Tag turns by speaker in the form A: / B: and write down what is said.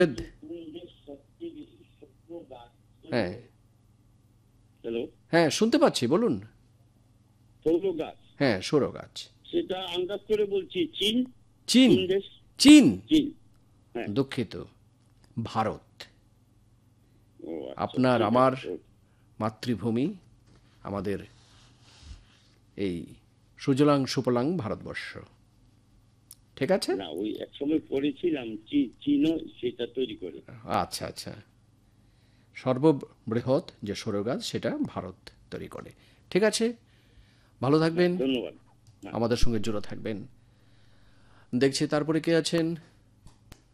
A: হ্যাঁ
B: হ্যালো,
A: হ্যাঁ, শুনতে পাচ্ছি, বলুন।
B: সৌর গাছ,
A: হ্যাঁ, সৌর গাছ।
B: সেটা আন্দাজ করে বলছি চীন।
A: চীন?
B: চীন দেশ।
A: চীন?
B: চীন, হ্যাঁ।
A: দুঃখিত, ভারত।
B: ও আচ্ছা,
A: আপনার
B: ঠিক
A: আমার
B: আছে।
A: মাতৃভূমি, আমাদের এই সুজলাং সুফলাং ভারতবর্ষ। ঠিক আছে।
B: না, ওই এক সময় পড়েছিলাম চীনও সেটা তৈরি করে।
A: আচ্ছা আচ্ছা, সর্ববৃহৎ যে সৌরগাছ সেটা ভারত তৈরি করে। ঠিক আছে, ভালো
B: হ্যাঁ,
A: থাকবেন,
B: ধন্যবাদ। হ্যাঁ।
A: আমাদের সঙ্গে জুড়ে থাকবেন। দেখছি তারপরে কে আছেন।